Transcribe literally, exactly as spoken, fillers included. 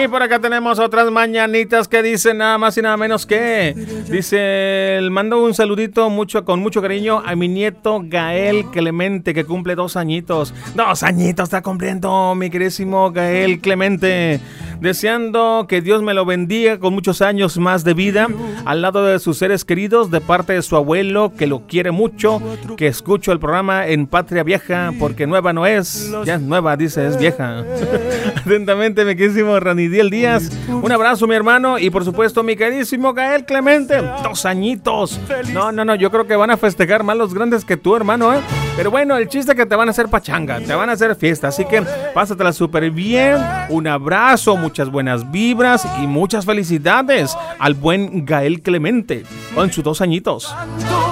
Y por acá tenemos otras mañanitas que dicen nada más y nada menos que... Dice, mando un saludito mucho con mucho cariño a mi nieto Gael Clemente, que cumple dos añitos. Dos añitos está cumpliendo mi queridísimo Gael Clemente. Deseando que Dios me lo bendiga con muchos años más de vida al lado de sus seres queridos, de parte de su abuelo, que lo quiere mucho, que escucho el programa en Patria Vieja, porque nueva no es, ya es nueva, dice, es vieja. Atentamente, mi queridísimo Ranidiel Díaz. Un abrazo, mi hermano, y por supuesto, mi queridísimo Gael Clemente. Dos añitos. No, no, no, yo creo que van a festejar más los grandes que tú, hermano, ¿eh? Pero bueno, el chiste es que te van a hacer pachanga, te van a hacer fiesta, así que pásatela súper bien. Un abrazo, muchas buenas vibras y muchas felicidades al buen Gael Clemente con sus dos añitos.